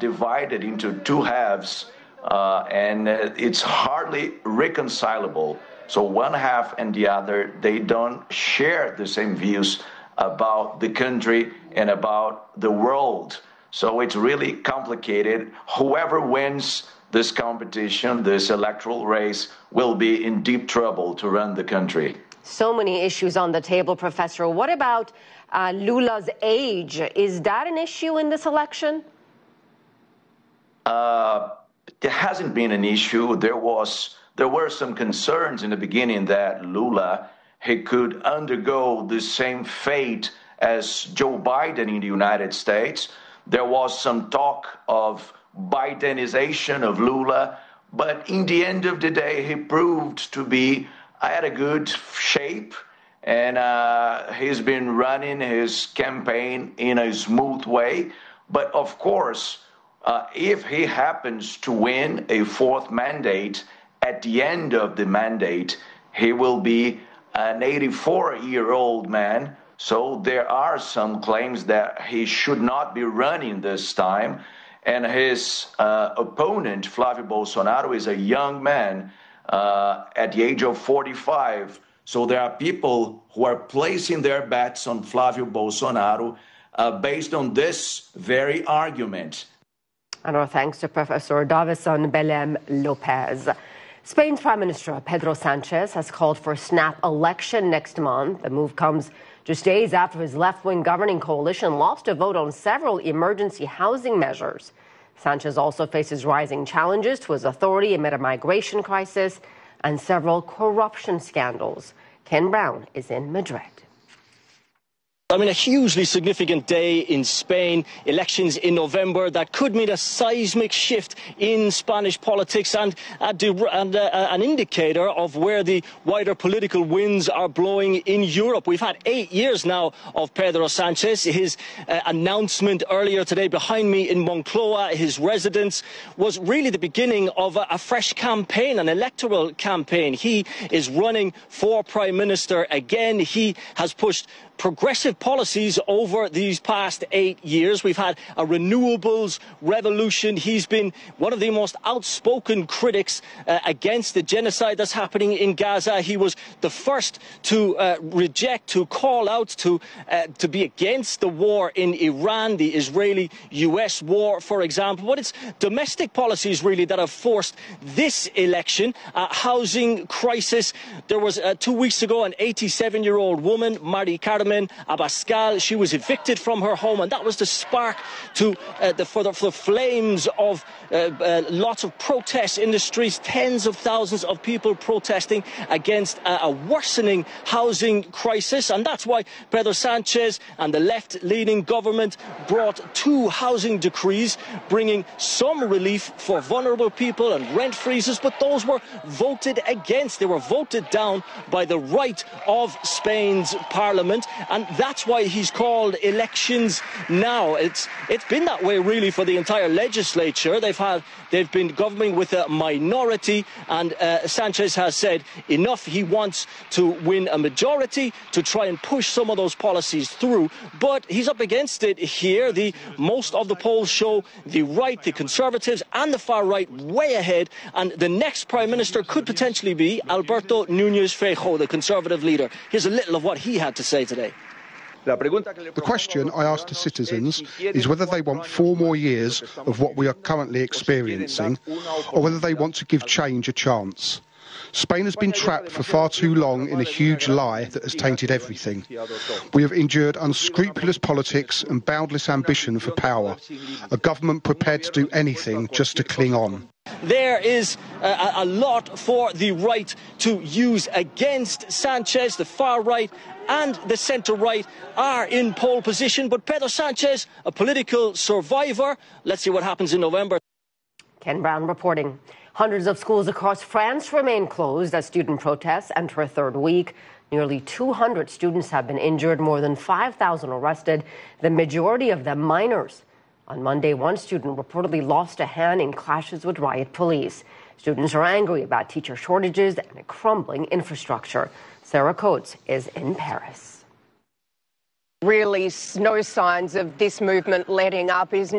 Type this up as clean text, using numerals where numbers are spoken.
divided into two halves, and it's hardly reconcilable. So one half and the other, they don't share the same views about the country and about the world. So it's really complicated. Whoever wins this competition, this electoral race, will be in deep trouble to run the country. So many issues on the table, Professor. What about Lula's age? Is that an issue in this election? It hasn't been an issue. There were some concerns in the beginning that Lula, he could undergo the same fate as Joe Biden in the United States. There was some talk of Bidenization of Lula, but in the end of the day, he proved to be at a good shape, and he's been running his campaign in a smooth way. But of course, if he happens to win a fourth mandate, at the end of the mandate, he will be an 84-year-old man. So there are some claims that he should not be running this time. And his opponent, Flávio Bolsonaro, is a young man at the age of 45. So there are people who are placing their bets on Flávio Bolsonaro based on this very argument. And our thanks to Professor Davison Belém Lopez. Spain's Prime Minister Pedro Sánchez has called for a snap election next month. The move comes just days after his left-wing governing coalition lost a vote on several emergency housing measures. Sánchez also faces rising challenges to his authority amid a migration crisis and several corruption scandals. Ken Brown is in Madrid. I mean, a hugely significant day in Spain, elections in November that could mean a seismic shift in Spanish politics and an indicator of where the wider political winds are blowing in Europe. We've had 8 years now of Pedro Sánchez. His announcement earlier today behind me in Moncloa, his residence, was really the beginning of a fresh campaign, an electoral campaign. He is running for Prime Minister again. He has pushed progressive policies over these past 8 years. We've had a renewables revolution. He's been one of the most outspoken critics against the genocide that's happening in Gaza. He was the first to reject, to call out, to be against the war in Iran, the Israeli-US war, for example. But it's domestic policies, really, that have forced this election. Housing crisis. There was 2 weeks ago an 87-year-old woman, Mari Carmen Abascal. She was evicted from her home, and that was the spark to for the flames of lots of protests in the streets. Tens of thousands of people protesting against a worsening housing crisis, and that's why Pedro Sánchez and the left-leaning government brought 2 housing decrees, bringing some relief for vulnerable people and rent freezes, but those were voted against. They were voted down by the right of Spain's parliament. And that's why he's called elections now. It's been that way really for the entire legislature. They've been governing with a minority, and Sánchez has said enough. He wants to win a majority to try and push some of those policies through. But he's up against it here. Most of the polls show the right, the Conservatives and the far right way ahead. And the next Prime Minister could potentially be Alberto Núñez Feijóo, the Conservative leader. Here's a little of what he had to say today. The question I ask to citizens is whether they want 4 more years of what we are currently experiencing, or whether they want to give change a chance. Spain has been trapped for far too long in a huge lie that has tainted everything. We have endured unscrupulous politics and boundless ambition for power, a government prepared to do anything just to cling on. There is a lot for the right to use against Sánchez. The far right and the centre-right are in pole position, but Pedro Sánchez, a political survivor. Let's see what happens in November. Ken Brown reporting. Hundreds of schools across France remain closed as student protests enter a 3rd week. Nearly 200 students have been injured, more than 5,000 arrested, the majority of them minors. On Monday, one student reportedly lost a hand in clashes with riot police. Students are angry about teacher shortages and a crumbling infrastructure. Sarah Coates is in Paris. Really, no signs of this movement letting up.